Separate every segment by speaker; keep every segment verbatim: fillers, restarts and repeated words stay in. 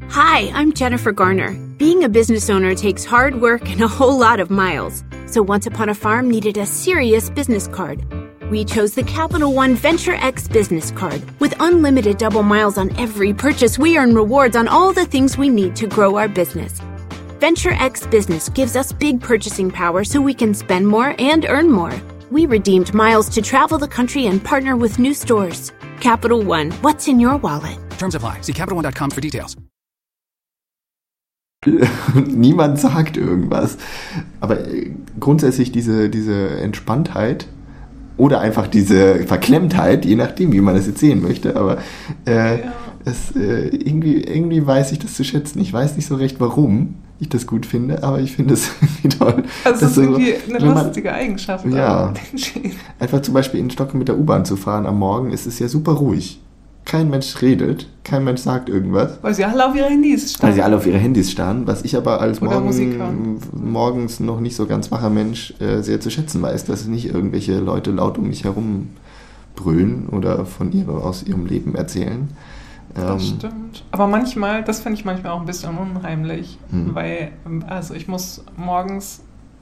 Speaker 1: Hi, I'm Jennifer Garner. Being a business owner takes hard work and a whole lot of miles. So Once Upon a Farm needed a serious business card. We chose the Capital One Venture X Business Card. With unlimited double miles on every purchase, we earn rewards on all the things we need to grow our business. Venture X Business gives us big purchasing power so we can spend more and earn more. We redeemed miles to travel the country and partner with new stores. Capital One, what's in your wallet?
Speaker 2: Terms apply. See Capital One dot com for details.
Speaker 3: Niemand sagt irgendwas. Aber grundsätzlich diese, diese Entspanntheit oder einfach diese Verklemmtheit, je nachdem, wie man das jetzt sehen möchte, aber äh,
Speaker 4: ja.
Speaker 3: es, äh, irgendwie, irgendwie weiß ich das zu schätzen. Ich weiß nicht so recht, warum ich das gut finde, aber ich finde es irgendwie toll.
Speaker 4: Also das ist
Speaker 3: so,
Speaker 4: irgendwie eine
Speaker 3: man,
Speaker 4: lustige Eigenschaft.
Speaker 3: Ja, einfach zum Beispiel in Stockholm mit der U-Bahn zu fahren am Morgen, ist es ja super ruhig. Kein Mensch redet, kein Mensch sagt irgendwas.
Speaker 4: Weil sie alle auf ihre Handys starren.
Speaker 3: Weil sie alle auf ihre Handys starren, was ich aber als
Speaker 4: Oder
Speaker 3: morgen, morgens noch nicht so ganz wacher Mensch äh, sehr zu schätzen weiß, dass nicht irgendwelche Leute laut um mich herum brüllen oder von ihre, aus ihrem Leben erzählen.
Speaker 4: Das
Speaker 3: Ähm,
Speaker 4: stimmt. Aber manchmal, das finde ich manchmal auch ein bisschen unheimlich,
Speaker 3: Hm.
Speaker 4: weil, also ich muss morgens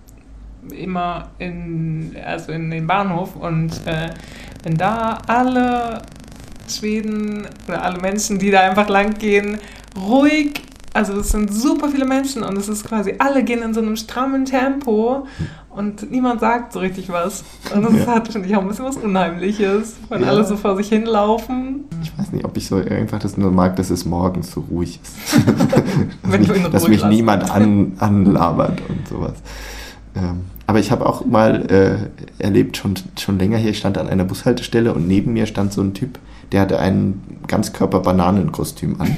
Speaker 4: immer in, also in den Bahnhof und äh, wenn da alle Schweden oder alle Menschen, die da einfach lang gehen, ruhig, also es sind super viele Menschen und es ist quasi, alle gehen in so einem strammen Tempo und niemand sagt so richtig was. Und das
Speaker 3: Ja.
Speaker 4: hat, finde ich, auch ein bisschen was Unheimliches, wenn
Speaker 3: Ja.
Speaker 4: alle so vor sich hinlaufen.
Speaker 3: Ich weiß nicht, ob ich so einfach das nur mag, dass es morgens so ruhig ist.
Speaker 4: Wenn
Speaker 3: dass
Speaker 4: du ihn
Speaker 3: mich, dass
Speaker 4: ruhig
Speaker 3: mich
Speaker 4: lässt.
Speaker 3: niemand an, anlabert und sowas. Ähm, aber ich habe auch mal äh, erlebt, schon, schon länger hier, ich stand an einer Bushaltestelle und neben mir stand so ein Typ, der hatte ein Ganzkörper-Bananenkostüm an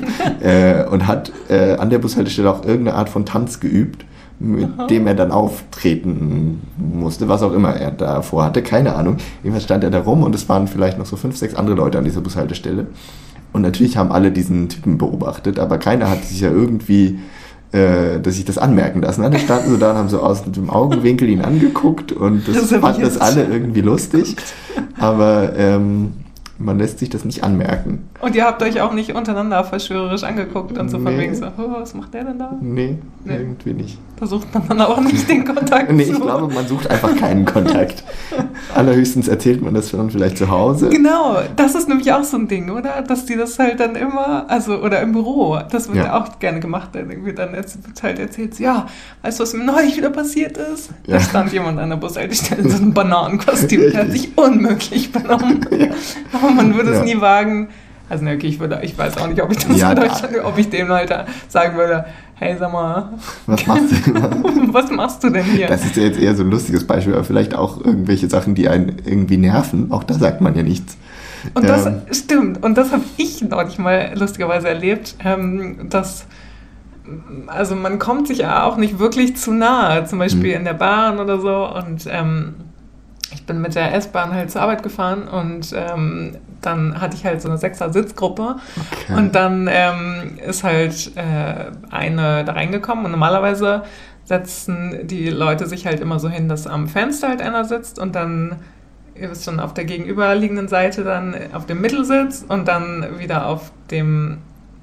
Speaker 3: äh, und hat äh, an der Bushaltestelle auch irgendeine Art von Tanz geübt, mit
Speaker 4: Aha.
Speaker 3: dem er dann auftreten musste, was auch immer er da vorhatte, keine Ahnung. Jedenfalls stand er da rum und es waren vielleicht noch so fünf, sechs andere Leute an dieser Bushaltestelle. Und natürlich haben alle diesen Typen beobachtet, aber keiner hat sich ja irgendwie, äh, dass ich das anmerken lassen. Dann standen so da und haben so aus dem Augenwinkel ihn angeguckt und das,
Speaker 4: Das hab
Speaker 3: fanden
Speaker 4: ich
Speaker 3: das
Speaker 4: jetzt
Speaker 3: alle
Speaker 4: schon
Speaker 3: irgendwie lustig. Aber ähm, man lässt sich das nicht anmerken.
Speaker 4: Und ihr habt euch auch nicht untereinander verschwörerisch angeguckt und so von
Speaker 3: Nee.
Speaker 4: wegen so, oh, was macht der denn da?
Speaker 3: Nee,
Speaker 4: Nee.
Speaker 3: irgendwie nicht.
Speaker 4: Versucht man dann auch nicht den Kontakt
Speaker 3: Nee,
Speaker 4: zu.
Speaker 3: ich glaube, man sucht einfach keinen Kontakt. Allerhöchstens erzählt man das dann vielleicht zu Hause.
Speaker 4: Genau, das ist nämlich auch so ein Ding, oder? Dass die das halt dann immer, also, oder im Büro, das wird
Speaker 3: Ja.
Speaker 4: ja auch gerne gemacht, dann irgendwie dann jetzt halt erzählt, ja, weißt du, was mir neulich wieder passiert ist?
Speaker 3: Ja.
Speaker 4: Da stand jemand an der Bushaltestelle in so einem Bananenkostüm, der hat sich unmöglich benommen.
Speaker 3: Ja.
Speaker 4: Aber man würde
Speaker 3: Ja.
Speaker 4: es nie wagen. Also, ne, okay, ich würde, ich weiß auch nicht, ob ich das
Speaker 3: Ja,
Speaker 4: in
Speaker 3: da-
Speaker 4: Deutschland, ob ich dem halt sagen würde, hey, sag mal,
Speaker 3: Was machst du?
Speaker 4: was machst du denn hier?
Speaker 3: Das ist ja jetzt eher so ein lustiges Beispiel, aber vielleicht auch irgendwelche Sachen, die einen irgendwie nerven. Auch da sagt man ja nichts.
Speaker 4: Und das
Speaker 3: Ähm,
Speaker 4: stimmt. Und das habe ich neulich mal lustigerweise erlebt, ähm, dass also man kommt sich ja auch nicht wirklich zu nahe, zum Beispiel
Speaker 3: Mhm.
Speaker 4: in der Bahn oder so. Und ähm, ich bin mit der S-Bahn halt zur Arbeit gefahren und ähm, dann hatte ich halt so eine Sechser-Sitzgruppe
Speaker 3: Okay.
Speaker 4: und dann ähm, ist halt äh, eine da reingekommen und normalerweise setzen die Leute sich halt immer so hin, dass am Fenster halt einer sitzt und dann, ihr wisst schon, auf der gegenüberliegenden Seite dann auf dem Mittelsitz und dann wieder auf dem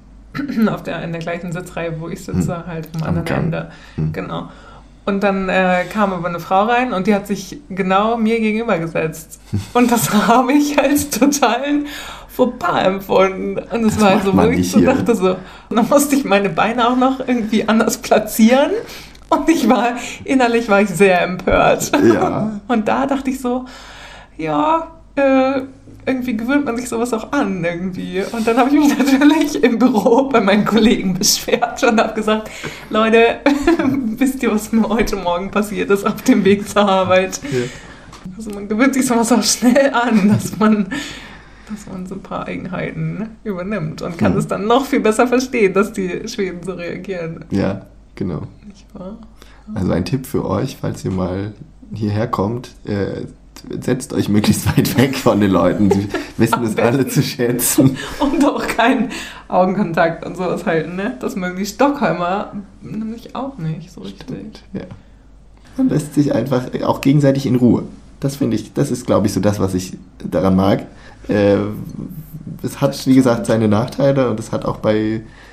Speaker 4: auf der, in der gleichen Sitzreihe, wo ich sitze,
Speaker 3: Hm.
Speaker 4: halt am
Speaker 3: Am
Speaker 4: anderen
Speaker 3: Gang.
Speaker 4: Ende.
Speaker 3: Hm.
Speaker 4: Genau. Und dann äh, kam aber eine Frau rein und die hat sich genau mir gegenüber gesetzt. Und das habe ich als totalen Fauxpas empfunden. Und es
Speaker 3: Das
Speaker 4: war halt
Speaker 3: macht
Speaker 4: so,
Speaker 3: man
Speaker 4: wo ich
Speaker 3: nicht
Speaker 4: so
Speaker 3: hier.
Speaker 4: dachte so, und dann musste ich meine Beine auch noch irgendwie anders platzieren. Und ich war, innerlich war ich sehr empört.
Speaker 3: Ja.
Speaker 4: Und da dachte ich so, ja, äh, irgendwie gewöhnt man sich sowas auch an irgendwie. Und dann habe ich mich natürlich im Büro bei meinen Kollegen beschwert und habe gesagt, Leute, wisst ihr, was mir heute Morgen passiert ist auf dem Weg zur Arbeit?
Speaker 3: Ja.
Speaker 4: Also man gewöhnt sich sowas auch schnell an, dass man, dass man so ein paar Eigenheiten übernimmt und kann
Speaker 3: Mhm.
Speaker 4: es dann noch viel besser verstehen, dass die Schweden so reagieren.
Speaker 3: Ja, genau.
Speaker 4: Nicht wahr?
Speaker 3: Also ein Tipp für euch, falls ihr mal hierher kommt, äh, setzt euch möglichst weit weg von den Leuten. Sie wissen
Speaker 4: Am
Speaker 3: es
Speaker 4: besten.
Speaker 3: alle zu schätzen.
Speaker 4: Und auch keinen Augenkontakt und sowas halten, ne? Das mögen die Stockholmer nämlich auch nicht so richtig.
Speaker 3: Ja. Man lässt sich einfach auch gegenseitig in Ruhe. Das finde ich, das ist, glaube ich, so das, was ich daran mag. Äh, es hat, wie gesagt, seine Nachteile und es hat auch bei